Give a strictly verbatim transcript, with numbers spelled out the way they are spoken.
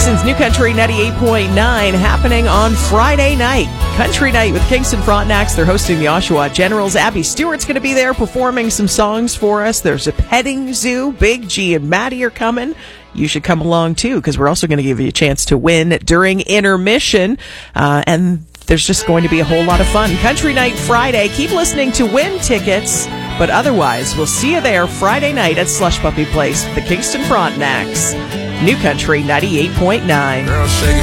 Kingston's New Country ninety-eight point nine happening on Friday night. Country Night with Kingston Frontenacs. They're hosting the Oshawa Generals. Abby Stewart's going to be there performing some songs for us. There's a petting zoo. Big G and Maddie are coming. You should come along, too, because we're also going to give you a chance to win during intermission. Uh, and there's just going to be a whole lot of fun. Country Night Friday. Keep listening to win tickets. But otherwise, we'll see you there Friday night at Slush Puppy Place with the Kingston Frontenacs. New Country ninety-eight point nine.